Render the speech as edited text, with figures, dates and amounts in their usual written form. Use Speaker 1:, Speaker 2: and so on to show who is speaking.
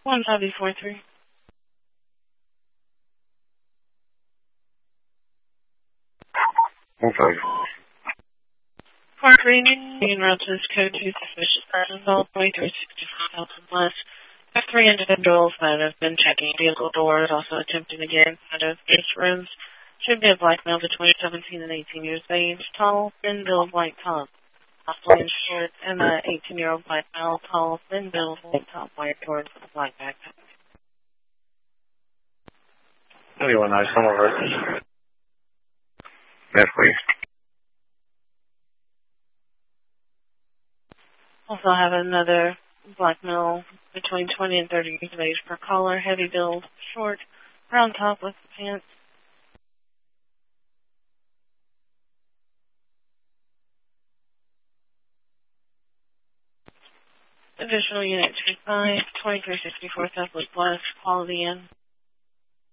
Speaker 1: 1W43.
Speaker 2: Okay.
Speaker 1: 43, Union Route to this code 2 suspicious persons, all 2364,000 plus. Have 3 individuals that have been checking vehicle doors, also attempting to get inside of base rooms. Should be a black male between 17 and 18 years of age, tall, thin build, white top, possibly in short, and the 18-year-old black male, tall, thin build, white top, white shorts with a black backpack.
Speaker 2: Anyone nice, some of it. Yes, please.
Speaker 1: Also have another black male between 20 and 30 years of age per caller, heavy build, short, brown top with pants. Additional unit 25, 2364 Southwest West, Quality Inn.